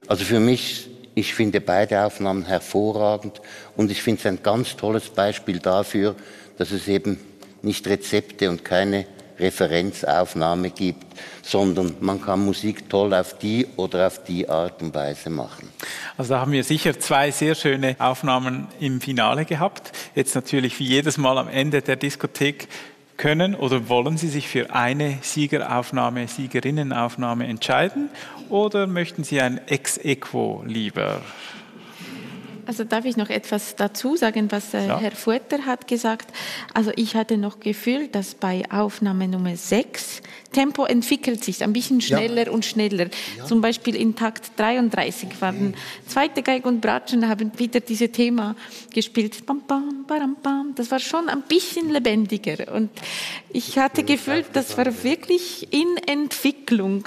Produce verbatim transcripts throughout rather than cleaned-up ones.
Also für mich, ich finde beide Aufnahmen hervorragend und ich finde es ein ganz tolles Beispiel dafür, dass es eben nicht Rezepte und keine Referenzaufnahme gibt, sondern man kann Musik toll auf die oder auf die Art und Weise machen. Also da haben wir sicher zwei sehr schöne Aufnahmen im Finale gehabt. Jetzt natürlich wie jedes Mal am Ende der Diskothek können oder wollen Sie sich für eine Siegeraufnahme, Siegerinnenaufnahme entscheiden oder möchten Sie ein Ex-Aequo lieber? Also darf ich noch etwas dazu sagen, was äh, ja. Herr Fueter hat gesagt. Also ich hatte noch Gefühl, dass bei Aufnahme Nummer sechs Tempo entwickelt sich ein bisschen schneller ja. und schneller. Ja. Zum Beispiel in Takt dreiunddreißig waren zweite Geige und Bratschen haben wieder dieses Thema gespielt. Bam, bam, baram, bam. Das war schon ein bisschen lebendiger und ich hatte Gefühl, das war wirklich in Entwicklung.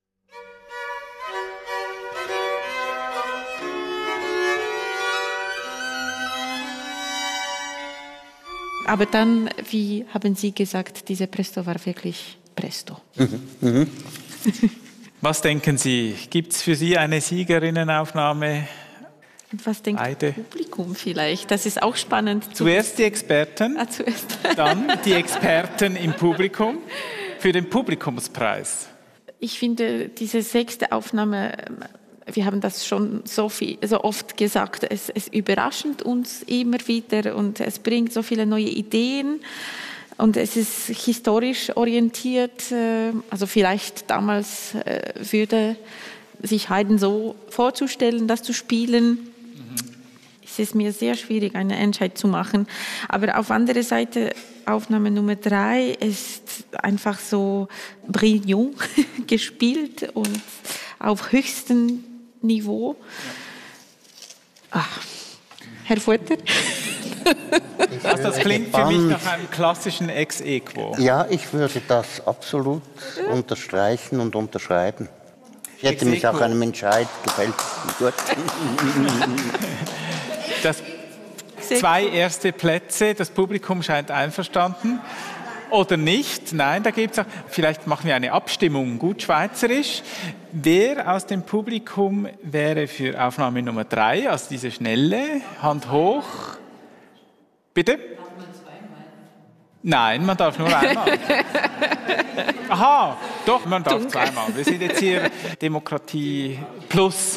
Aber dann, wie haben Sie gesagt, diese Presto war wirklich Presto. Mhm. Mhm. Was denken Sie? Gibt es für Sie eine Siegerinnenaufnahme? Und was denkt Beide? Das Publikum vielleicht? Das ist auch spannend. Zuerst die Experten, ah, zuerst. Dann die Experten im Publikum für den Publikumspreis. Ich finde, diese sechste Aufnahme, wir haben das schon so, viel, so oft gesagt, es, es überrascht uns immer wieder und es bringt so viele neue Ideen und es ist historisch orientiert. Also vielleicht damals würde sich Haydn so vorzustellen, das zu spielen. Mhm. Es ist mir sehr schwierig, eine Entscheidung zu machen. Aber auf andere Seite, Aufnahme Nummer drei ist einfach so brillant gespielt und auf höchstem Niveau. Ach, Herr Fueter? Also das klingt für mich nach einem klassischen Ex-Aequo. Ja, ich würde das absolut unterstreichen und unterschreiben. Ich hätte mich auch einem Entscheid gefällt. Gut. Das zwei erste Plätze, das Publikum scheint einverstanden. Oder nicht? Nein, da gibt es auch. Vielleicht machen wir eine Abstimmung, gut schweizerisch. Wer aus dem Publikum wäre für Aufnahme Nummer drei, also diese schnelle, Hand hoch? Bitte? Nein, man darf nur einmal. Aha, doch, man darf Dunkel. zweimal. Wir sind jetzt hier Demokratie plus.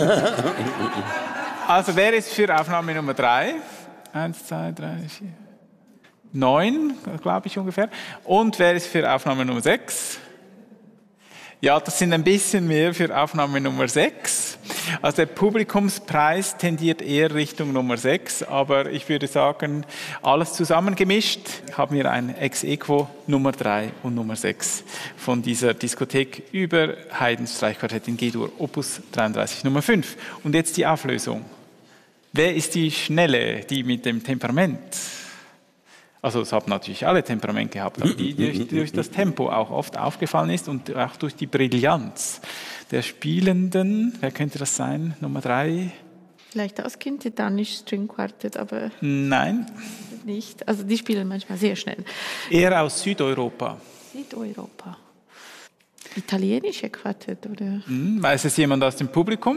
Also wer ist für Aufnahme Nummer drei? Eins, zwei, drei, vier. Neun, glaube ich ungefähr. Und wer ist für Aufnahme Nummer sechs? Ja, das sind ein bisschen mehr für Aufnahme Nummer sechs. Also der Publikumspreis tendiert eher Richtung Nummer sechs, aber ich würde sagen, alles zusammengemischt haben wir ein Ex-Aequo Nummer drei und Nummer sechs von dieser Diskothek über Haydns Streichquartett in G-Dur, Opus dreiunddreißig Nummer fünf. Und jetzt die Auflösung. Wer ist die Schnelle, die mit dem Temperament? Also es haben natürlich alle Temperament gehabt, aber die durch, durch das Tempo auch oft aufgefallen ist und auch durch die Brillanz der Spielenden. Wer könnte das sein? Nummer drei? Vielleicht das Quintetanisch String Quartet, aber nein, nicht. Also die spielen manchmal sehr schnell. Eher aus Südeuropa. Südeuropa. Italienische Quartett, oder? Hm, weiß es jemand aus dem Publikum?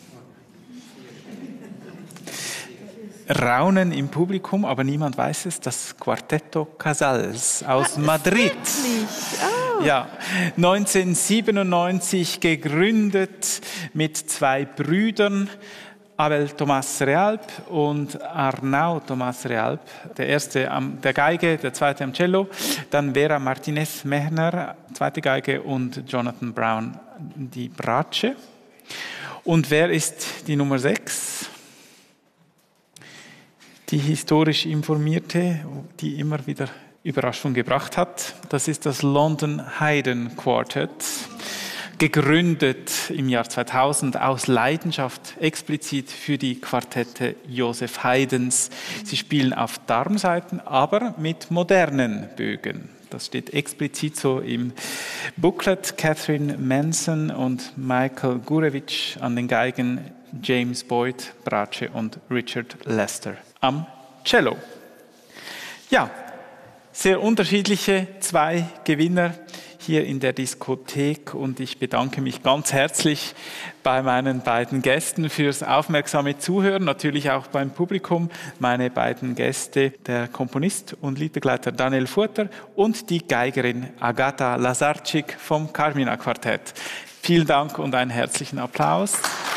Raunen im Publikum, aber niemand weiß es, das Quartetto Casals aus ah, Madrid. Oh. Ja, neunzehnhundertsiebenundneunzig gegründet mit zwei Brüdern, Abel Tomás Realp und Arnau Tomás Realp. Der erste am der Geige, der zweite am Cello, dann Vera Martínez Mehner, zweite Geige und Jonathan Brown, die Bratsche. Und wer ist die Nummer sechs? Die historisch informierte, die immer wieder Überraschung gebracht hat. Das ist das London Haydn Quartet, gegründet im Jahr zweitausend aus Leidenschaft explizit für die Quartette Joseph Haydns. Sie spielen auf Darmsaiten, aber mit modernen Bögen. Das steht explizit so im Booklet. Catherine Manson und Michael Gurewitsch an den Geigen, James Boyd, Bratsche und Richard Lester am Cello. Ja, sehr unterschiedliche zwei Gewinner hier in der Diskothek und ich bedanke mich ganz herzlich bei meinen beiden Gästen fürs aufmerksame Zuhören, natürlich auch beim Publikum, meine beiden Gäste, der Komponist und Liedbegleiter Daniel Furter und die Geigerin Agata Lazarczyk vom Carmina Quartett. Vielen Dank und einen herzlichen Applaus.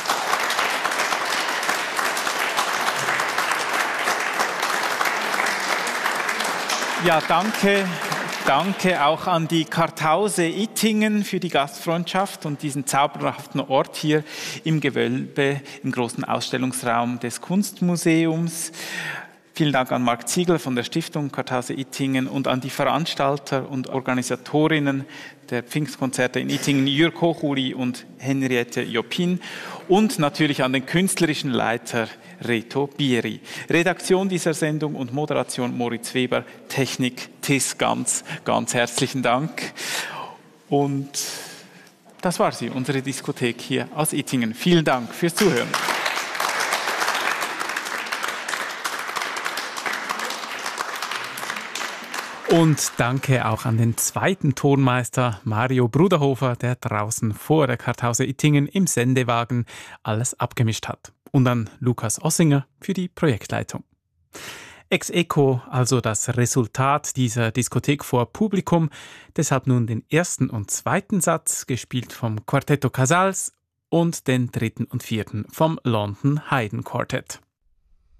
Ja, danke. Danke auch an die Kartause Ittingen für die Gastfreundschaft und diesen zauberhaften Ort hier im Gewölbe, im großen Ausstellungsraum des Kunstmuseums. Vielen Dank an Marc Ziegler von der Stiftung Kartause Ittingen und an die Veranstalter und Organisatorinnen der Pfingstkonzerte in Ittingen, Jürg Hochuli und Henriette Jopin und natürlich an den künstlerischen Leiter Reto Bieri. Redaktion dieser Sendung und Moderation Moritz Weber, Technik Tis Ganz, ganz herzlichen Dank. Und das war sie, unsere Diskothek hier aus Ittingen. Vielen Dank fürs Zuhören. Und danke auch an den zweiten Tonmeister Mario Bruderhofer, der draußen vor der Kartause Ittingen im Sendewagen alles abgemischt hat. Und an Lukas Ossinger für die Projektleitung. Ex aequo, also das Resultat dieser Diskothek vor Publikum. Deshalb nun den ersten und zweiten Satz, gespielt vom Quartetto Casals und den dritten und vierten vom London Haydn Quartet.